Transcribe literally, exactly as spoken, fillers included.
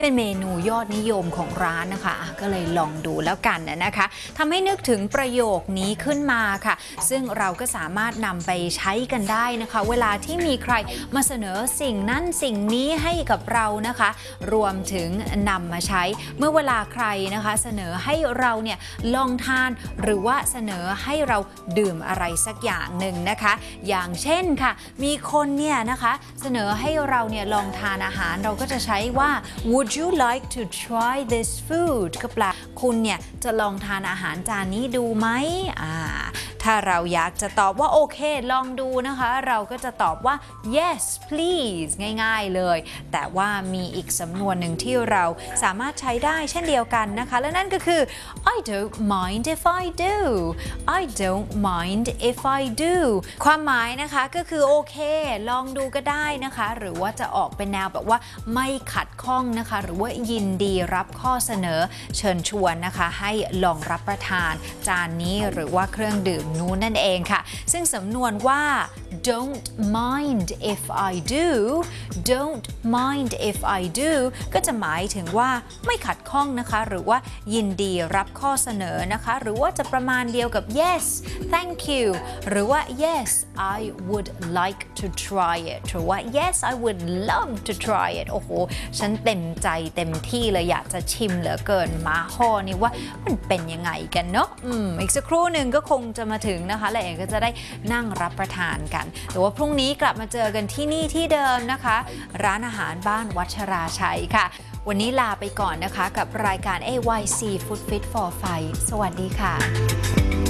เป็นเมนูยอดนิยมของร้านนะคะก็เลยลองดูแล้วกันนะคะทำให้นึกถึงประโยคนี้ขึ้นมาค่ะซึ่งเราก็สามารถนำไปใช้กันได้นะคะเวลาที่มีใครมาเสนอสิ่งนั้นสิ่งนี้ให้กับเรานะคะรวมถึงนำมาใช้เมื่อเวลาใครนะคะเสนอให้เราเนี่ยลองทานหรือว่าเสนอให้เราดื่มอะไรสักอย่างหนึ่งนะคะอย่างเช่นค่ะมีคนเนี่ยนะคะเสนอให้เราเนี่ยลองทานอาหารเราก็จะใช้ว่า would you like to try this food ก็แปลคุณเนี่ยจะลองทานอาหารจานนี้ดูไหมอ่าถ้าเราอยากจะตอบว่าโอเคลองดูนะคะเราก็จะตอบว่า yes please ง่ายๆเลยแต่ว่ามีอีกสำนวนหนึ่งที่เราสามารถใช้ได้เช่นเดียวกันนะคะและนั่นก็คือ I don't mind if I do I don't mind if I do ความหมายนะคะก็คือโอเคลองดูก็ได้นะคะหรือว่าจะออกเป็นแนวแบบว่าไม่ขัดข้องนะคะหรือว่ายินดีรับข้อเสนอเชิญชวนนะคะให้ลองรับประทานจานนี้หรือว่าเครื่องดื่มนู้นนั่นเองค่ะซึ่งสำนวนว่า don't mind if I do don't mind if I do ก็จะหมายถึงว่าไม่ขัดข้องนะคะหรือว่ายินดีรับข้อเสนอนะคะหรือว่าจะประมาณเดียวกับ yes thank you หรือว่า yes I would like to try it หรือว่า yes I would love to try it โอ้โหฉันเต็มใจเต็มที่เลยอยากจะชิมเหลือเกินมาข้อนี้ว่ามันเป็นยังไงกันเนาะอืมอีกสักครู่หนึ่งก็คงจะมาถึงนะคะและเองก็จะได้นั่งรับประทานกันแต่ว่าพรุ่งนี้กลับมาเจอกันที่นี่ที่เดิมนะคะร้านอาหารบ้านวัชราชัยค่ะวันนี้ลาไปก่อนนะคะกับรายการ เอ วาย ซี Food Fit for Fight สวัสดีค่ะ